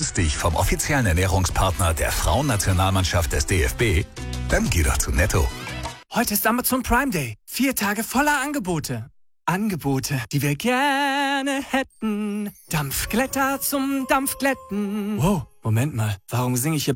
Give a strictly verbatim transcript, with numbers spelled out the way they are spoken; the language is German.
günstig vom offiziellen Ernährungspartner der Frauennationalmannschaft des D F B? Dann geh doch zu Netto. Heute ist Amazon Prime Day. Vier Tage voller Angebote. Angebote, die wir gerne hätten. Dampfglätter zum Dampfglätten. Wow, Moment mal. Warum singe ich hier